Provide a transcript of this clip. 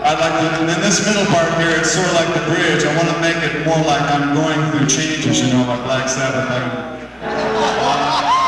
I'd like to, and then this middle part here, it's sort of like the bridge. I want to make it more like I'm going through changes, you know, like Black Sabbath. Like,